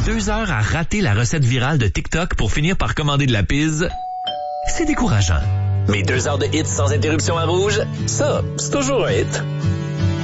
2 heures à rater la recette virale de TikTok pour finir par commander de la pizza, c'est décourageant. Mais 2 heures de hits sans interruption à Rouge, ça, c'est toujours un hit.